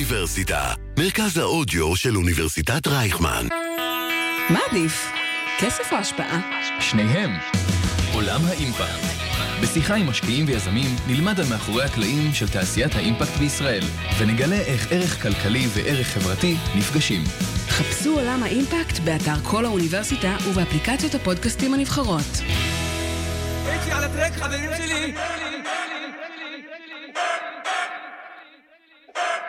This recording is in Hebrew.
האוניברסיטה, מרכז האודיו של אוניברסיטת רייכמן. מה עדיף? כסף או השפעה? שניהם. עולם האימפקט. בשיחה עם משקיעים ויזמים נלמד על מאחורי הקלעים של תעשיית האימפקט בישראל, ונגלה איך ערך כלכלי וערך חברתי נפגשים. חפשו עולם האימפקט באתר כל האוניברסיטה ובאפליקציות הפודקאסטים הנבחרות. איתי על הטרק, חברים שלי!